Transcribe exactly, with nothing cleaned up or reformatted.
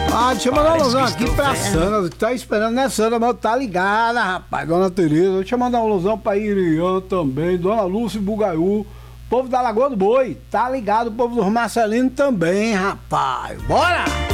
Ah, deixa eu mandar um alusão aqui pra Sandra, tá esperando, né, Sandra? Mas tá ligada, rapaz, Dona Tereza. Deixa eu mandar um alusão pra Irian também, Dona Lúcia Bugaiú, povo da Lagoa do Boi, tá ligado, o povo do Marcelino também, rapaz. Bora!